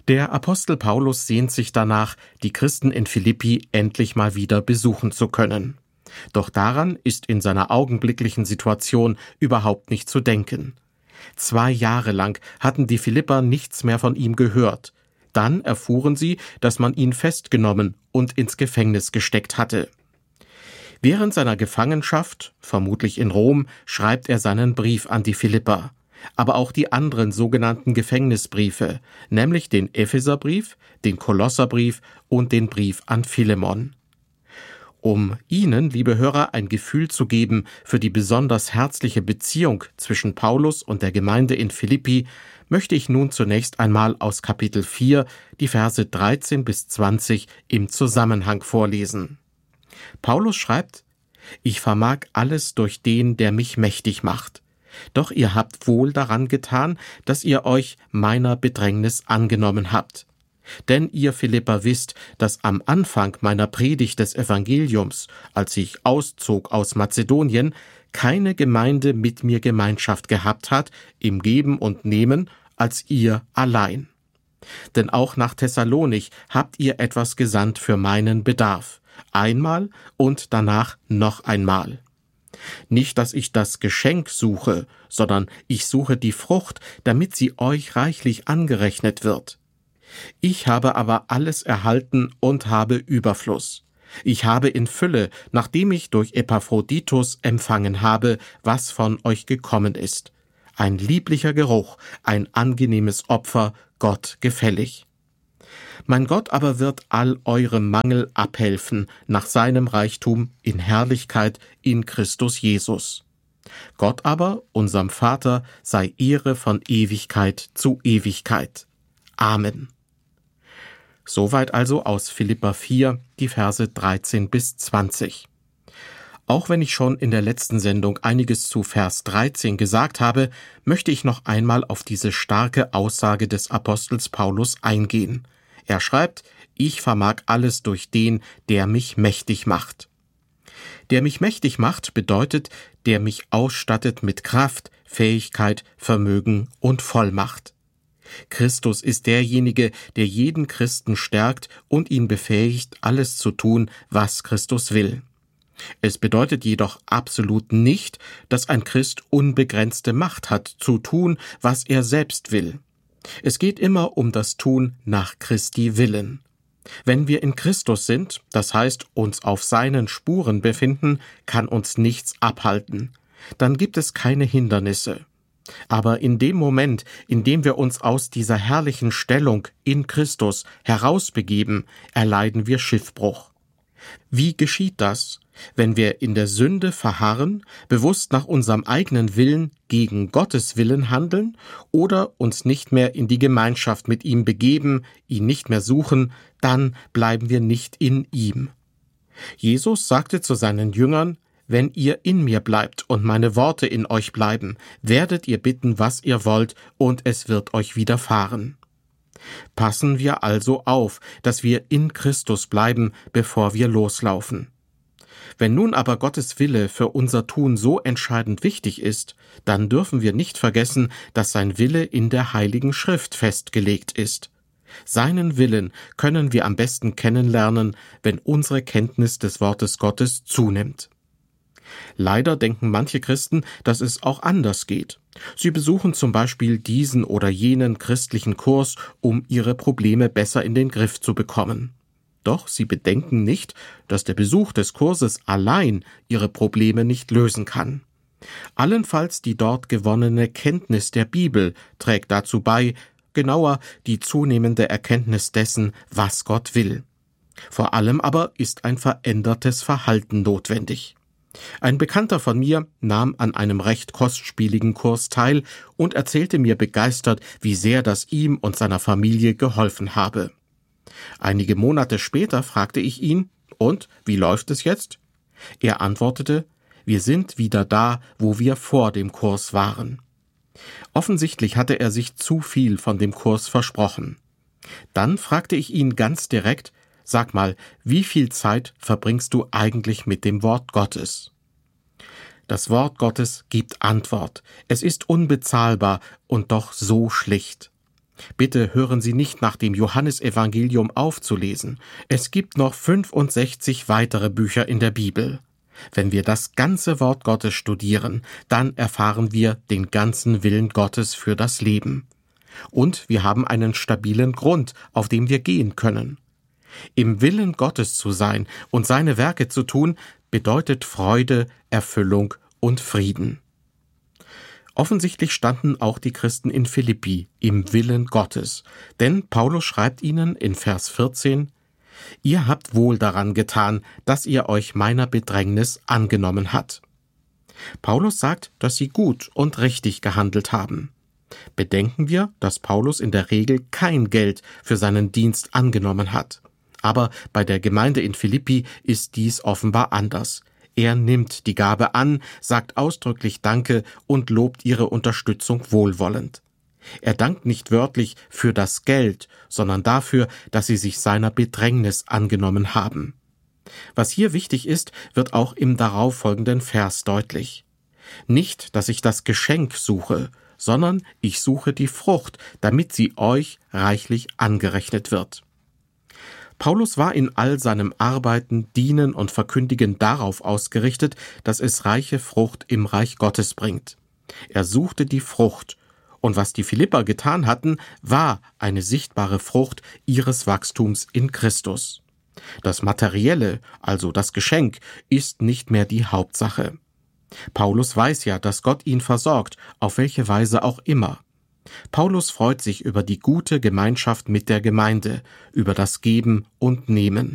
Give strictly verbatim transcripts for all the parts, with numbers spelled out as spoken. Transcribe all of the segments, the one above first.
Der Apostel Paulus sehnt sich danach, die Christen in Philippi endlich mal wieder besuchen zu können. Doch daran ist in seiner augenblicklichen Situation überhaupt nicht zu denken. Zwei Jahre lang hatten die Philipper nichts mehr von ihm gehört. Dann erfuhren sie, dass man ihn festgenommen und ins Gefängnis gesteckt hatte. Während seiner Gefangenschaft, vermutlich in Rom, schreibt er seinen Brief an die Philipper, aber auch die anderen sogenannten Gefängnisbriefe, nämlich den Epheserbrief, den Kolosserbrief und den Brief an Philemon. Um Ihnen, liebe Hörer, ein Gefühl zu geben für die besonders herzliche Beziehung zwischen Paulus und der Gemeinde in Philippi, möchte ich nun zunächst einmal aus Kapitel vier die Verse dreizehn bis zwanzig im Zusammenhang vorlesen. Paulus schreibt: »Ich vermag alles durch den, der mich mächtig macht. Doch ihr habt wohl daran getan, dass ihr euch meiner Bedrängnis angenommen habt. Denn ihr Philipper wisst, dass am Anfang meiner Predigt des Evangeliums, als ich auszog aus Mazedonien, keine Gemeinde mit mir Gemeinschaft gehabt hat, im Geben und Nehmen, als ihr allein. Denn auch nach Thessalonich habt ihr etwas gesandt für meinen Bedarf, einmal und danach noch einmal. Nicht, dass ich das Geschenk suche, sondern ich suche die Frucht, damit sie euch reichlich angerechnet wird. Ich habe aber alles erhalten und habe Überfluss. Ich habe in Fülle, nachdem ich durch Epaphroditus empfangen habe, was von euch gekommen ist. Ein lieblicher Geruch, ein angenehmes Opfer, Gott gefällig. Mein Gott aber wird all eurem Mangel abhelfen, nach seinem Reichtum in Herrlichkeit in Christus Jesus. Gott aber, unserem Vater, sei Ehre von Ewigkeit zu Ewigkeit. Amen.« Soweit also aus Philipper vier, die Verse dreizehn bis zwanzig. Auch wenn ich schon in der letzten Sendung einiges zu Vers dreizehn gesagt habe, möchte ich noch einmal auf diese starke Aussage des Apostels Paulus eingehen. Er schreibt: »Ich vermag alles durch den, der mich mächtig macht.« Der mich mächtig macht bedeutet, der mich ausstattet mit Kraft, Fähigkeit, Vermögen und Vollmacht. Christus ist derjenige, der jeden Christen stärkt und ihn befähigt, alles zu tun, was Christus will. Es bedeutet jedoch absolut nicht, dass ein Christ unbegrenzte Macht hat, zu tun, was er selbst will. Es geht immer um das Tun nach Christi Willen. Wenn wir in Christus sind, das heißt uns auf seinen Spuren befinden, kann uns nichts abhalten. Dann gibt es keine Hindernisse. Aber in dem Moment, in dem wir uns aus dieser herrlichen Stellung in Christus herausbegeben, erleiden wir Schiffbruch. Wie geschieht das? Wenn wir in der Sünde verharren, bewusst nach unserem eigenen Willen gegen Gottes Willen handeln oder uns nicht mehr in die Gemeinschaft mit ihm begeben, ihn nicht mehr suchen, dann bleiben wir nicht in ihm. Jesus sagte zu seinen Jüngern: »Wenn ihr in mir bleibt und meine Worte in euch bleiben, werdet ihr bitten, was ihr wollt, und es wird euch widerfahren.« Passen wir also auf, dass wir in Christus bleiben, bevor wir loslaufen. Wenn nun aber Gottes Wille für unser Tun so entscheidend wichtig ist, dann dürfen wir nicht vergessen, dass sein Wille in der Heiligen Schrift festgelegt ist. Seinen Willen können wir am besten kennenlernen, wenn unsere Kenntnis des Wortes Gottes zunimmt. Leider denken manche Christen, dass es auch anders geht. Sie besuchen zum Beispiel diesen oder jenen christlichen Kurs, um ihre Probleme besser in den Griff zu bekommen. Doch sie bedenken nicht, dass der Besuch des Kurses allein ihre Probleme nicht lösen kann. Allenfalls die dort gewonnene Kenntnis der Bibel trägt dazu bei, genauer die zunehmende Erkenntnis dessen, was Gott will. Vor allem aber ist ein verändertes Verhalten notwendig. Ein Bekannter von mir nahm an einem recht kostspieligen Kurs teil und erzählte mir begeistert, wie sehr das ihm und seiner Familie geholfen habe. Einige Monate später fragte ich ihn: »Und, wie läuft es jetzt?« Er antwortete: »Wir sind wieder da, wo wir vor dem Kurs waren.« Offensichtlich hatte er sich zu viel von dem Kurs versprochen. Dann fragte ich ihn ganz direkt: »Sag mal, wie viel Zeit verbringst du eigentlich mit dem Wort Gottes?« Das Wort Gottes gibt Antwort. Es ist unbezahlbar und doch so schlicht. Bitte hören Sie nicht nach dem Johannesevangelium aufzulesen. Es gibt noch fünfundsechzig weitere Bücher in der Bibel. Wenn wir das ganze Wort Gottes studieren, dann erfahren wir den ganzen Willen Gottes für das Leben. Und wir haben einen stabilen Grund, auf dem wir gehen können. Im Willen Gottes zu sein und seine Werke zu tun, bedeutet Freude, Erfüllung und Frieden. Offensichtlich standen auch die Christen in Philippi im Willen Gottes, denn Paulus schreibt ihnen in Vers vierzehn: Ihr habt wohl daran getan, dass ihr euch meiner Bedrängnis angenommen habt. Paulus sagt, dass sie gut und richtig gehandelt haben. Bedenken wir, dass Paulus in der Regel kein Geld für seinen Dienst angenommen hat. Aber bei der Gemeinde in Philippi ist dies offenbar anders. Er nimmt die Gabe an, sagt ausdrücklich Danke und lobt ihre Unterstützung wohlwollend. Er dankt nicht wörtlich für das Geld, sondern dafür, dass sie sich seiner Bedrängnis angenommen haben. Was hier wichtig ist, wird auch im darauffolgenden Vers deutlich. Nicht, dass ich das Geschenk suche, sondern ich suche die Frucht, damit sie euch reichlich angerechnet wird. Paulus war in all seinem Arbeiten, Dienen und Verkündigen darauf ausgerichtet, dass es reiche Frucht im Reich Gottes bringt. Er suchte die Frucht, und was die Philipper getan hatten, war eine sichtbare Frucht ihres Wachstums in Christus. Das Materielle, also das Geschenk, ist nicht mehr die Hauptsache. Paulus weiß ja, dass Gott ihn versorgt, auf welche Weise auch immer. Paulus freut sich über die gute Gemeinschaft mit der Gemeinde, über das Geben und Nehmen.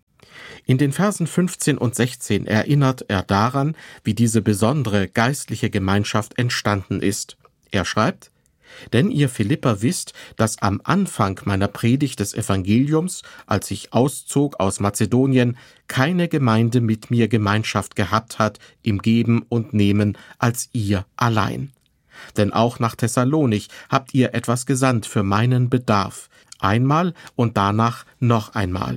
In den Versen fünfzehn und sechzehn erinnert er daran, wie diese besondere geistliche Gemeinschaft entstanden ist. Er schreibt: Denn ihr Philipper wisst, dass am Anfang meiner Predigt des Evangeliums, als ich auszog aus Mazedonien, keine Gemeinde mit mir Gemeinschaft gehabt hat im Geben und Nehmen als ihr allein. Denn auch nach Thessalonich habt ihr etwas gesandt für meinen Bedarf, einmal und danach noch einmal.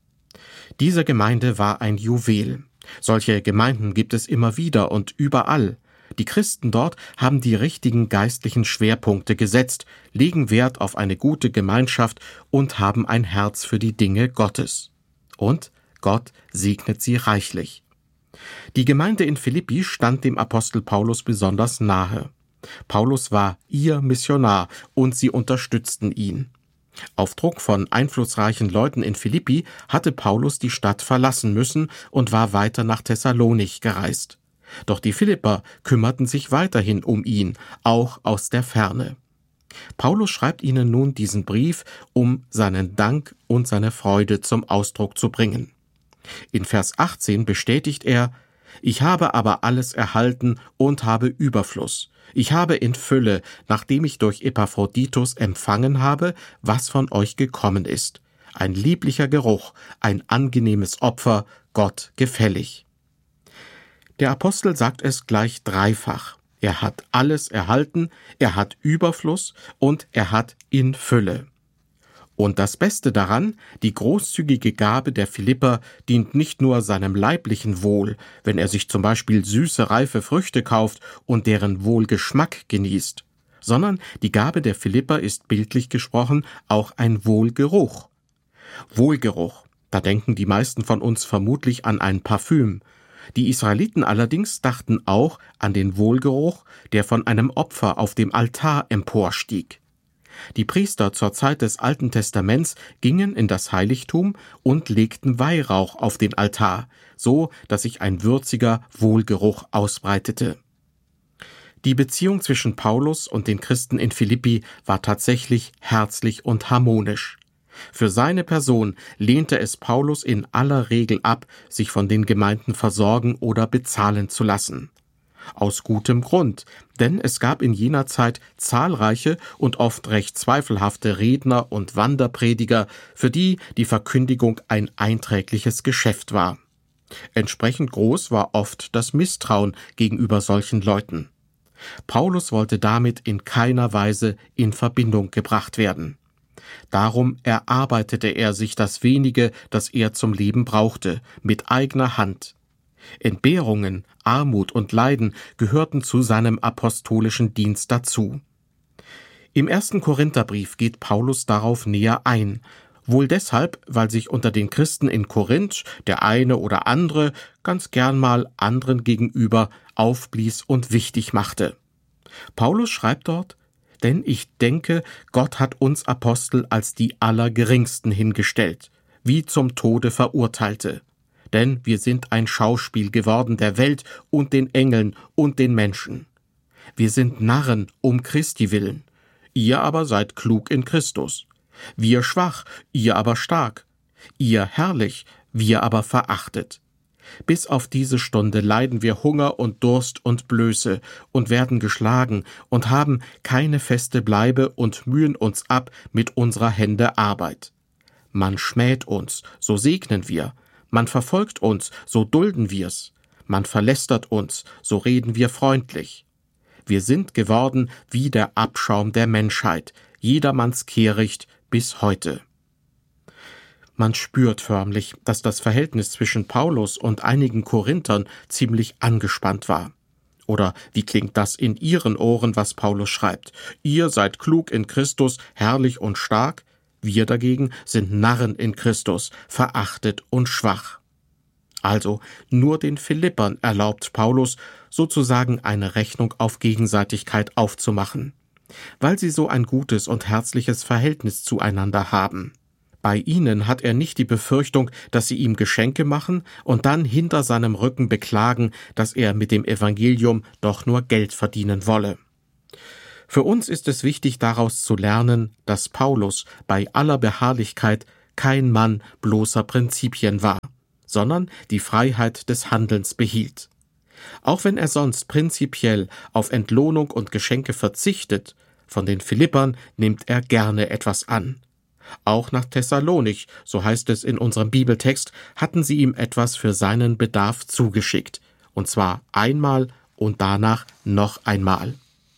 Diese Gemeinde war ein Juwel. Solche Gemeinden gibt es immer wieder und überall. Die Christen dort haben die richtigen geistlichen Schwerpunkte gesetzt, legen Wert auf eine gute Gemeinschaft und haben ein Herz für die Dinge Gottes. Und Gott segnet sie reichlich. Die Gemeinde in Philippi stand dem Apostel Paulus besonders nahe. Paulus war ihr Missionar und sie unterstützten ihn. Auf Druck von einflussreichen Leuten in Philippi hatte Paulus die Stadt verlassen müssen und war weiter nach Thessalonich gereist. Doch die Philipper kümmerten sich weiterhin um ihn, auch aus der Ferne. Paulus schreibt ihnen nun diesen Brief, um seinen Dank und seine Freude zum Ausdruck zu bringen. In Vers achtzehn bestätigt er: Ich habe aber alles erhalten und habe Überfluss. Ich habe in Fülle, nachdem ich durch Epaphroditus empfangen habe, was von euch gekommen ist. Ein lieblicher Geruch, ein angenehmes Opfer, Gott gefällig. Der Apostel sagt es gleich dreifach. Er hat alles erhalten, er hat Überfluss und er hat in Fülle. Und das Beste daran, die großzügige Gabe der Philipper dient nicht nur seinem leiblichen Wohl, wenn er sich zum Beispiel süße, reife Früchte kauft und deren Wohlgeschmack genießt, sondern die Gabe der Philipper ist bildlich gesprochen auch ein Wohlgeruch. Wohlgeruch, da denken die meisten von uns vermutlich an ein Parfüm. Die Israeliten allerdings dachten auch an den Wohlgeruch, der von einem Opfer auf dem Altar emporstieg. Die Priester zur Zeit des Alten Testaments gingen in das Heiligtum und legten Weihrauch auf den Altar, so dass sich ein würziger Wohlgeruch ausbreitete. Die Beziehung zwischen Paulus und den Christen in Philippi war tatsächlich herzlich und harmonisch. Für seine Person lehnte es Paulus in aller Regel ab, sich von den Gemeinden versorgen oder bezahlen zu lassen. Aus gutem Grund, denn es gab in jener Zeit zahlreiche und oft recht zweifelhafte Redner und Wanderprediger, für die die Verkündigung ein einträgliches Geschäft war. Entsprechend groß war oft das Misstrauen gegenüber solchen Leuten. Paulus wollte damit in keiner Weise in Verbindung gebracht werden. Darum erarbeitete er sich das wenige, das er zum Leben brauchte, mit eigener Hand. Entbehrungen, Armut und Leiden gehörten zu seinem apostolischen Dienst dazu. Im ersten Korintherbrief geht Paulus darauf näher ein, wohl deshalb, weil sich unter den Christen in Korinth der eine oder andere ganz gern mal anderen gegenüber aufblies und wichtig machte. Paulus schreibt dort: Denn ich denke, Gott hat uns Apostel als die Allergeringsten hingestellt, wie zum Tode Verurteilte. Denn wir sind ein Schauspiel geworden der Welt und den Engeln und den Menschen. Wir sind Narren um Christi willen. Ihr aber seid klug in Christus. Wir schwach, ihr aber stark. Ihr herrlich, wir aber verachtet. Bis auf diese Stunde leiden wir Hunger und Durst und Blöße und werden geschlagen und haben keine feste Bleibe und mühen uns ab mit unserer Hände Arbeit. Man schmäht uns, so segnen wir. Man verfolgt uns, so dulden wir's. Man verlästert uns, so reden wir freundlich. Wir sind geworden wie der Abschaum der Menschheit, jedermanns Kehricht bis heute. Man spürt förmlich, dass das Verhältnis zwischen Paulus und einigen Korinthern ziemlich angespannt war. Oder wie klingt das in ihren Ohren, was Paulus schreibt? Ihr seid klug in Christus, herrlich und stark. Wir dagegen sind Narren in Christus, verachtet und schwach. Also nur den Philippern erlaubt Paulus, sozusagen eine Rechnung auf Gegenseitigkeit aufzumachen, weil sie so ein gutes und herzliches Verhältnis zueinander haben. Bei ihnen hat er nicht die Befürchtung, dass sie ihm Geschenke machen und dann hinter seinem Rücken beklagen, dass er mit dem Evangelium doch nur Geld verdienen wolle. Für uns ist es wichtig, daraus zu lernen, dass Paulus bei aller Beharrlichkeit kein Mann bloßer Prinzipien war, sondern die Freiheit des Handelns behielt. Auch wenn er sonst prinzipiell auf Entlohnung und Geschenke verzichtet, von den Philippern nimmt er gerne etwas an. Auch nach Thessalonich, so heißt es in unserem Bibeltext, hatten sie ihm etwas für seinen Bedarf zugeschickt, und zwar einmal und danach noch einmal.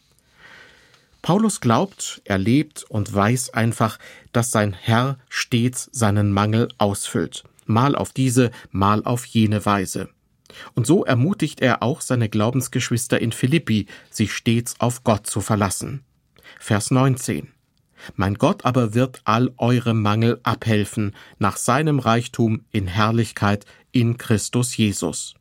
Paulus glaubt, erlebt und weiß einfach, dass sein Herr stets seinen Mangel ausfüllt, mal auf diese, mal auf jene Weise. Und so ermutigt er auch seine Glaubensgeschwister in Philippi, sich stets auf Gott zu verlassen. Vers neunzehn. Mein Gott aber wird all eure Mangel abhelfen, nach seinem Reichtum in Herrlichkeit in Christus Jesus.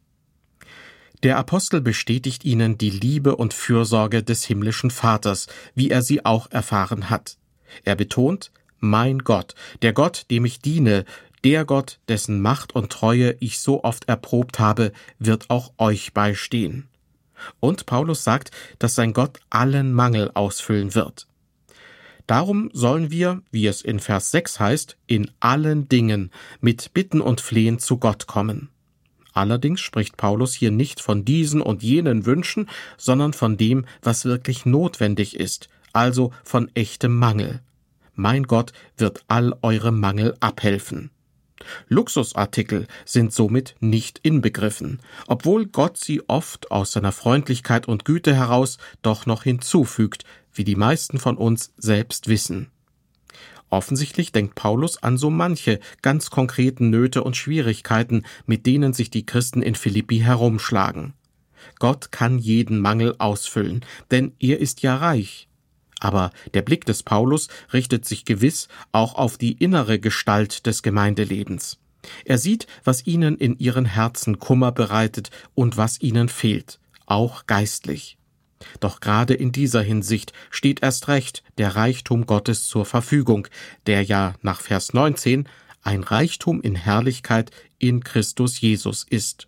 Der Apostel bestätigt ihnen die Liebe und Fürsorge des himmlischen Vaters, wie er sie auch erfahren hat. Er betont: Mein Gott, der Gott, dem ich diene, der Gott, dessen Macht und Treue ich so oft erprobt habe, wird auch euch beistehen. Und Paulus sagt, dass sein Gott allen Mangel ausfüllen wird. Darum sollen wir, wie es in Vers sechs heißt, in allen Dingen mit Bitten und Flehen zu Gott kommen. Allerdings spricht Paulus hier nicht von diesen und jenen Wünschen, sondern von dem, was wirklich notwendig ist, also von echtem Mangel. Mein Gott wird all eure Mangel abhelfen. Luxusartikel sind somit nicht inbegriffen, obwohl Gott sie oft aus seiner Freundlichkeit und Güte heraus doch noch hinzufügt, wie die meisten von uns selbst wissen. Offensichtlich denkt Paulus an so manche ganz konkreten Nöte und Schwierigkeiten, mit denen sich die Christen in Philippi herumschlagen. Gott kann jeden Mangel ausfüllen, denn er ist ja reich. Aber der Blick des Paulus richtet sich gewiss auch auf die innere Gestalt des Gemeindelebens. Er sieht, was ihnen in ihren Herzen Kummer bereitet und was ihnen fehlt, auch geistlich. Doch gerade in dieser Hinsicht steht erst recht der Reichtum Gottes zur Verfügung, der ja nach Vers neunzehn ein Reichtum in Herrlichkeit in Christus Jesus ist.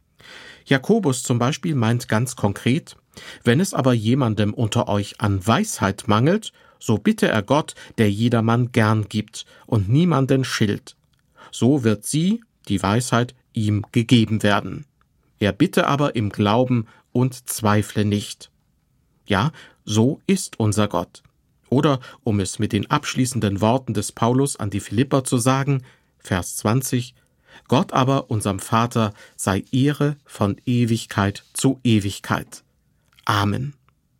Jakobus zum Beispiel meint ganz konkret: Wenn es aber jemandem unter euch an Weisheit mangelt, so bitte er Gott, der jedermann gern gibt und niemanden schilt. So wird sie, die Weisheit, ihm gegeben werden. Er bitte aber im Glauben und zweifle nicht. Ja, so ist unser Gott. Oder, um es mit den abschließenden Worten des Paulus an die Philipper zu sagen, Vers zwanzig, Gott aber, unserem Vater, sei Ehre von Ewigkeit zu Ewigkeit. Amen.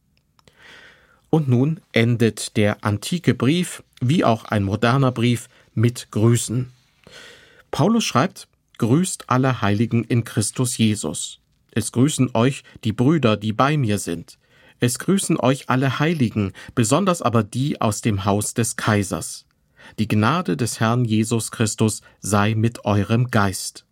Und nun endet der antike Brief, wie auch ein moderner Brief, mit Grüßen. Paulus schreibt: Grüßt alle Heiligen in Christus Jesus. Es grüßen euch die Brüder, die bei mir sind. Es grüßen euch alle Heiligen, besonders aber die aus dem Haus des Kaisers. Die Gnade des Herrn Jesus Christus sei mit eurem Geist.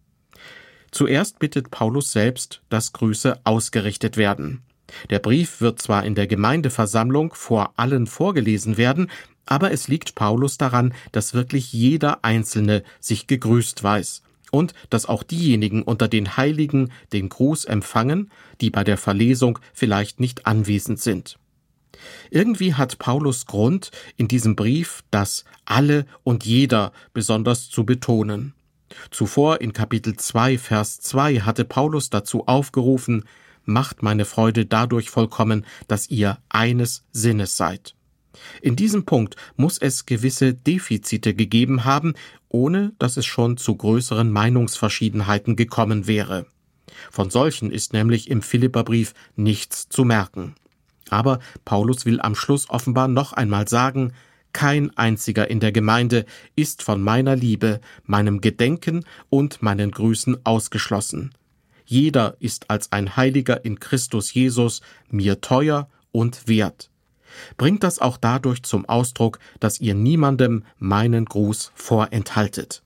Zuerst bittet Paulus selbst, dass Grüße ausgerichtet werden. Der Brief wird zwar in der Gemeindeversammlung vor allen vorgelesen werden, aber es liegt Paulus daran, dass wirklich jeder Einzelne sich gegrüßt weiß und dass auch diejenigen unter den Heiligen den Gruß empfangen, die bei der Verlesung vielleicht nicht anwesend sind. Irgendwie hat Paulus Grund, in diesem Brief das alle und jeder besonders zu betonen. Zuvor in Kapitel zwei, Vers zwei hatte Paulus dazu aufgerufen: Macht meine Freude dadurch vollkommen, dass ihr eines Sinnes seid. In diesem Punkt muss es gewisse Defizite gegeben haben, ohne dass es schon zu größeren Meinungsverschiedenheiten gekommen wäre. Von solchen ist nämlich im Philipperbrief nichts zu merken. Aber Paulus will am Schluss offenbar noch einmal sagen: Kein einziger in der Gemeinde ist von meiner Liebe, meinem Gedenken und meinen Grüßen ausgeschlossen. Jeder ist als ein Heiliger in Christus Jesus mir teuer und wert. Bringt das auch dadurch zum Ausdruck, dass ihr niemandem meinen Gruß vorenthaltet.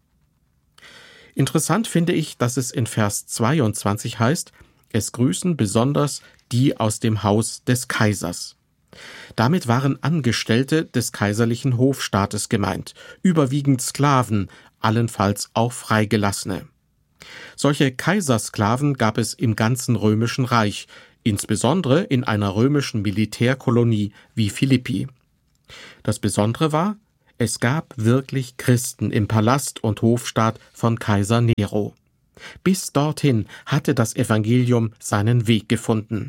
Interessant finde ich, dass es in Vers zweiundzwanzig heißt: Es grüßen besonders die aus dem Haus des Kaisers. Damit waren Angestellte des kaiserlichen Hofstaates gemeint, überwiegend Sklaven, allenfalls auch Freigelassene. Solche Kaisersklaven gab es im ganzen römischen Reich, insbesondere in einer römischen Militärkolonie wie Philippi. Das Besondere war, es gab wirklich Christen im Palast und Hofstaat von Kaiser Nero. Bis dorthin hatte das Evangelium seinen Weg gefunden.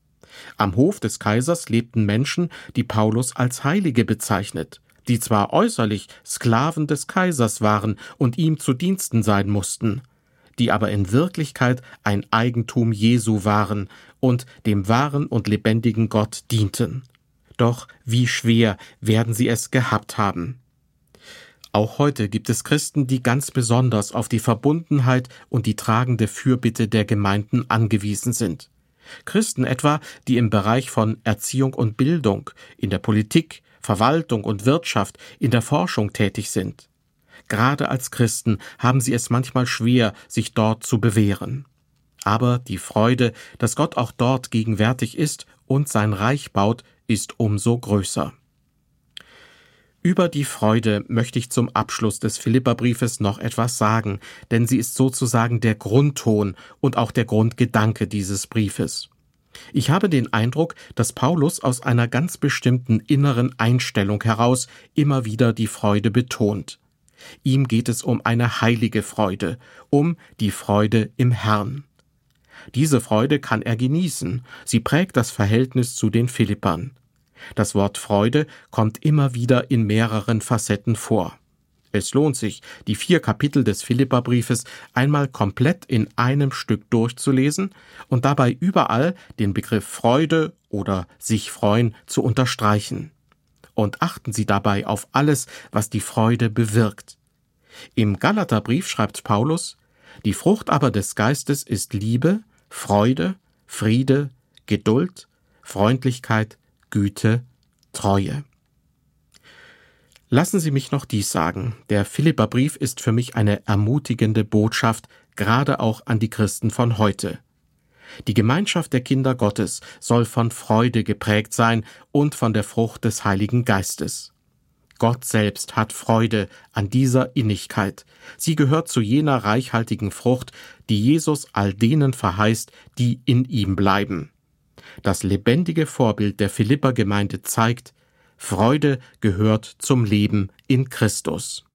Am Hof des Kaisers lebten Menschen, die Paulus als Heilige bezeichnet, die zwar äußerlich Sklaven des Kaisers waren und ihm zu Diensten sein mussten, die aber in Wirklichkeit ein Eigentum Jesu waren und dem wahren und lebendigen Gott dienten. Doch wie schwer werden sie es gehabt haben. Auch heute gibt es Christen, die ganz besonders auf die Verbundenheit und die tragende Fürbitte der Gemeinden angewiesen sind. Christen etwa, die im Bereich von Erziehung und Bildung, in der Politik, Verwaltung und Wirtschaft, in der Forschung tätig sind. Gerade als Christen haben sie es manchmal schwer, sich dort zu bewähren. Aber die Freude, dass Gott auch dort gegenwärtig ist und sein Reich baut, ist umso größer. Über die Freude möchte ich zum Abschluss des Philipperbriefes noch etwas sagen, denn sie ist sozusagen der Grundton und auch der Grundgedanke dieses Briefes. Ich habe den Eindruck, dass Paulus aus einer ganz bestimmten inneren Einstellung heraus immer wieder die Freude betont. Ihm geht es um eine heilige Freude, um die Freude im Herrn. Diese Freude kann er genießen, sie prägt das Verhältnis zu den Philippern. Das Wort Freude kommt immer wieder in mehreren Facetten vor. Es lohnt sich, die vier Kapitel des Philipperbriefes einmal komplett in einem Stück durchzulesen und dabei überall den Begriff Freude oder sich freuen zu unterstreichen. Und achten Sie dabei auf alles, was die Freude bewirkt. Im Galaterbrief schreibt Paulus: Die Frucht aber des Geistes ist Liebe, Freude, Friede, Geduld, Freundlichkeit, Güte, Treue. Lassen Sie mich noch dies sagen: Der Philipperbrief ist für mich eine ermutigende Botschaft, gerade auch an die Christen von heute. Die Gemeinschaft der Kinder Gottes soll von Freude geprägt sein und von der Frucht des Heiligen Geistes. Gott selbst hat Freude an dieser Innigkeit. Sie gehört zu jener reichhaltigen Frucht, die Jesus all denen verheißt, die in ihm bleiben. Das lebendige Vorbild der Philippergemeinde zeigt: Freude gehört zum Leben in Christus.